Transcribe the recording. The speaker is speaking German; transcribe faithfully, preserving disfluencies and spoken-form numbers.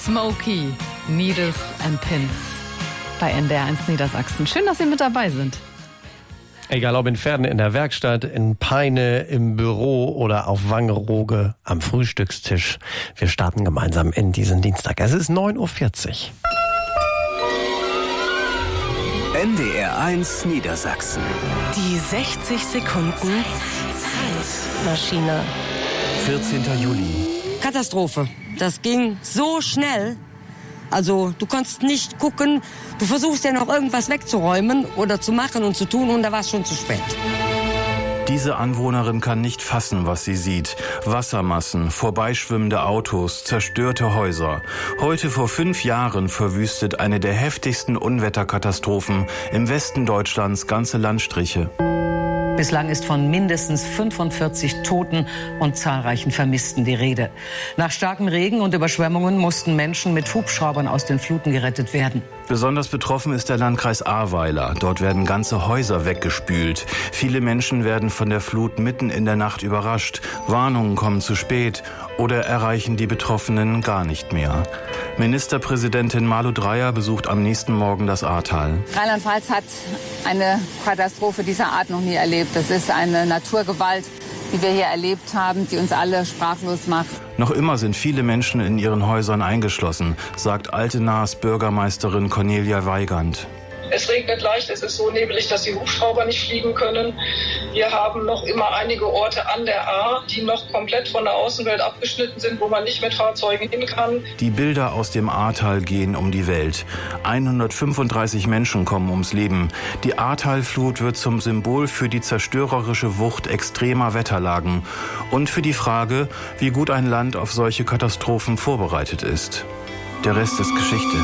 Smokey, Needles and Pins bei N D R eins Niedersachsen. Schön, dass Sie mit dabei sind. Egal ob in Pferden, in der Werkstatt, in Peine, im Büro oder auf Wangerooge am Frühstückstisch. Wir starten gemeinsam in diesen Dienstag. Es ist neun Uhr vierzig. N D R eins Niedersachsen. Die sechzig Sekunden Zeitmaschine. vierzehnter Juli. Katastrophe. Das ging so schnell. Also du konntest nicht gucken, du versuchst ja noch irgendwas wegzuräumen oder zu machen und zu tun und da war es schon zu spät. Diese Anwohnerin kann nicht fassen, was sie sieht. Wassermassen, vorbeischwimmende Autos, zerstörte Häuser. Heute vor fünf Jahren verwüstet eine der heftigsten Unwetterkatastrophen im Westen Deutschlands ganze Landstriche. Bislang ist von mindestens fünfundvierzig Toten und zahlreichen Vermissten die Rede. Nach starkem Regen und Überschwemmungen mussten Menschen mit Hubschraubern aus den Fluten gerettet werden. Besonders betroffen ist der Landkreis Ahrweiler. Dort werden ganze Häuser weggespült. Viele Menschen werden von der Flut mitten in der Nacht überrascht. Warnungen kommen zu spät oder erreichen die Betroffenen gar nicht mehr. Ministerpräsidentin Malu Dreyer besucht am nächsten Morgen das Ahrtal. Rheinland-Pfalz hat eine Katastrophe dieser Art noch nie erlebt. Das ist eine Naturgewalt, die wir hier erlebt haben, die uns alle sprachlos macht. Noch immer sind viele Menschen in ihren Häusern eingeschlossen, sagt Altenaas Bürgermeisterin Cornelia Weigand. Es regnet leicht, es ist so nebelig, dass die Hubschrauber nicht fliegen können. Wir haben noch immer einige Orte an der Ahr, die noch komplett von der Außenwelt abgeschnitten sind, wo man nicht mit Fahrzeugen hin kann. Die Bilder aus dem Ahrtal gehen um die Welt. hundertfünfunddreißig Menschen kommen ums Leben. Die Ahrtalflut wird zum Symbol für die zerstörerische Wucht extremer Wetterlagen und für die Frage, wie gut ein Land auf solche Katastrophen vorbereitet ist. Der Rest ist Geschichte.